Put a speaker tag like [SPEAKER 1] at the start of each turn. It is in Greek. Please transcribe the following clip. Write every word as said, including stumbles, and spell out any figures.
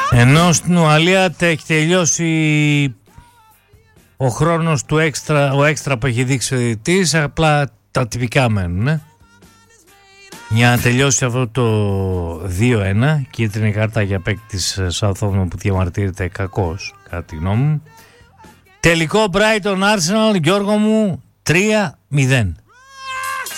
[SPEAKER 1] Ενώ στην Ουαλία έχει τελειώσει ο χρόνος του έξτρα, ο έξτρα που έχει δείξει ο διαιτητής, απλά τα τυπικά μένουν, ε? Για να τελειώσει αυτό το δύο ένα, κίτρινη κάρτα για παίκτη της Southampton που διαμαρτύρεται κακώς, κατά τη γνώμη μου. Τελικό Brighton Arsenal, Γιώργο μου, τρία μηδέν.